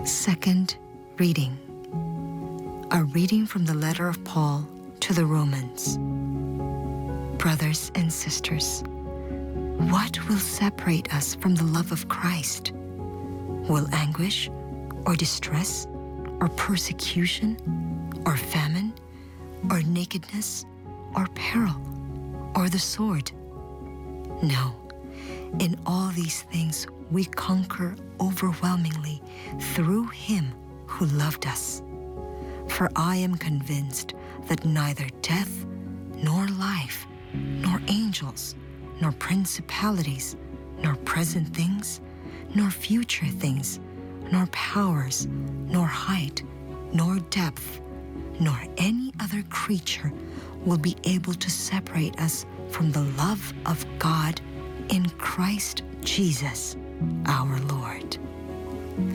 Second reading. A reading from the letter of Paul to the Romans. Brothers and sisters, what will separate us from the love of Christ? Will anguish, or distress, or persecution, or famine, or nakedness, or peril, or the sword? No, in all these things we conquer overwhelmingly through Him who loved us. For I am convinced that neither death, nor life, nor angels, nor principalities, nor present things, nor future things, nor powers, nor height, nor depth, nor any other creature will be able to separate us from the love of God in Christ Jesus, our Lord.